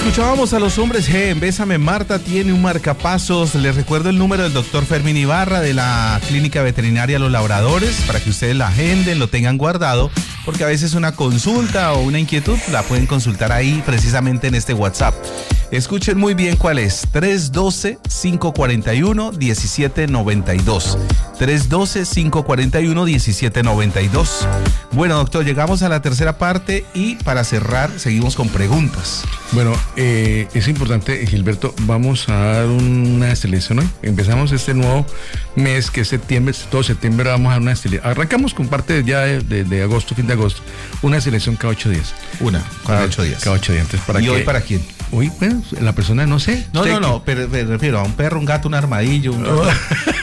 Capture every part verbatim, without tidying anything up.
Escuchábamos a los hombres G en Bésame Marta, tiene un marcapasos. Les recuerdo el número del doctor Fermín Ibarra de la Clínica Veterinaria Los Labradores para que ustedes la agenden, lo tengan guardado, porque a veces una consulta o una inquietud la pueden consultar ahí precisamente en este WhatsApp. Escuchen muy bien cuál es, tres uno dos, cinco cuatro uno, uno siete nueve dos. tres uno dos, cinco cuatro uno, uno siete nueve dos. Bueno, doctor, llegamos a la tercera parte y para cerrar seguimos con preguntas. Bueno, eh, es importante, Gilberto, vamos a dar una selección hoy. Empezamos este nuevo mes que es septiembre, todo septiembre vamos a dar una selección. Arrancamos con parte ya de, de, de agosto, fin de agosto, una selección cada ocho días. Una, cada ocho días. Cada ocho días. Entonces, ¿para ¿Y qué? hoy para quién? Hoy, bueno, la persona no sé. No, no, no, pero me refiero a un perro, un gato, un armadillo. Un gato.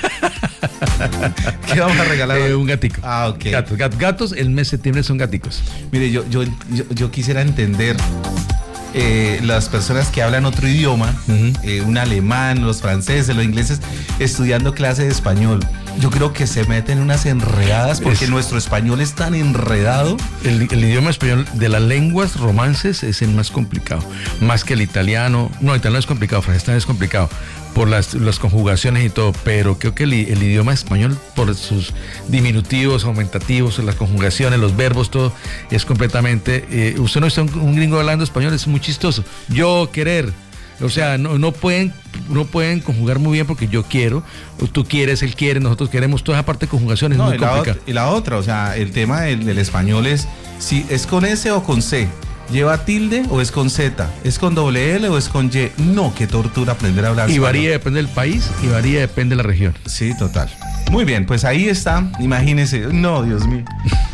¿Qué vamos a regalar? Eh, un gatico. Ah, ok. Gatos, gat, gatos, el mes de septiembre son gaticos. Mire, yo, yo, yo, yo quisiera entender eh, las personas que hablan otro idioma, uh-huh. eh, un alemán, los franceses, los ingleses, estudiando clase de español. Yo creo que se meten unas enredadas porque es, nuestro español es tan enredado. El, el idioma español de las lenguas romances es el más complicado, más que el italiano. No, el italiano es complicado, francés también es complicado por las, las conjugaciones y todo, pero creo que el, el idioma español, por sus diminutivos, aumentativos, las conjugaciones, los verbos, todo, es completamente... Eh, usted no está un, un gringo hablando español, es muy chistoso. Yo querer... O sea, no, no pueden no pueden conjugar muy bien porque yo quiero, tú quieres, él quiere, nosotros queremos, toda esa parte de conjugación es no, muy y la complicada. Otra, y la otra, o sea, el tema del, del español es si es con S o con C, lleva tilde o es con Z, es con doble L o es con Y. No, qué tortura aprender a hablar Y español. varía, depende del país y varía, depende de la región. Sí, total. Muy bien, pues ahí está, imagínese. No, Dios mío.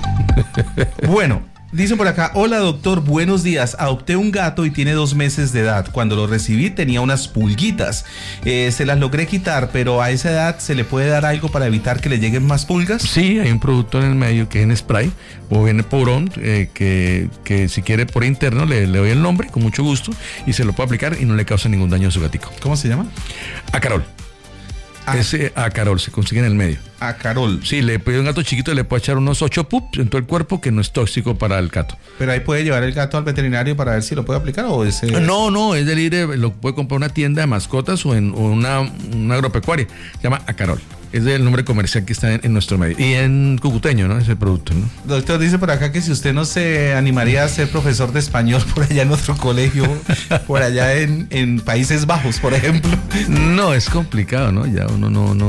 Bueno. Dicen por acá, hola doctor, buenos días, adopté un gato y tiene dos meses de edad, cuando lo recibí tenía unas pulguitas, eh, se las logré quitar, pero a esa edad ¿se le puede dar algo para evitar que le lleguen más pulgas? Sí, hay un producto en el medio que es en spray o en Pouron, eh, que, que si quiere por interno le, le doy el nombre con mucho gusto y se lo puede aplicar y no le causa ningún daño a su gatico. ¿Cómo se llama? Acarol. Ah. Ese Acarol se consigue en el medio. Acarol. Sí, le puede un gato chiquito le puede echar unos ocho pups en todo el cuerpo que no es tóxico para el gato. Pero ahí puede llevar el gato al veterinario para ver si lo puede aplicar o ese. No, no, es de libre, lo puede comprar en una tienda de mascotas o en o una, una agropecuaria. Se llama Acarol. Es el nombre comercial que está en, en nuestro medio. Y en cucuteño, ¿no? Es el producto, ¿no? Doctor, dice por acá que si usted no se animaría a ser profesor de español por allá en otro colegio, por allá en, en Países Bajos, por ejemplo. No, es complicado, ¿no? Ya uno no, no.